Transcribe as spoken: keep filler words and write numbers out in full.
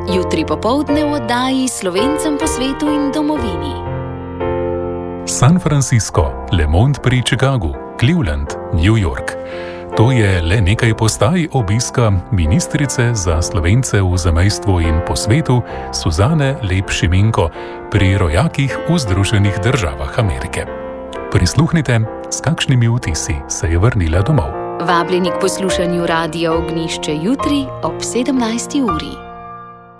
Jutri popoldne v oddaji Slovencem po svetu in domovini. San Francisco, Le Monde pri Chicagu, Cleveland, New York. To je le nekaj postaj obiska ministrice za Slovence v zamejstvu in po svetu Suzane Lep Šimenko pri rojakih v Združenih državah Amerike. Prisluhnite, s kakšnimi vtisi se je vrnila domov. Vabljeni k poslušanju Radia Ognjišče jutri ob sedemnajsti uri.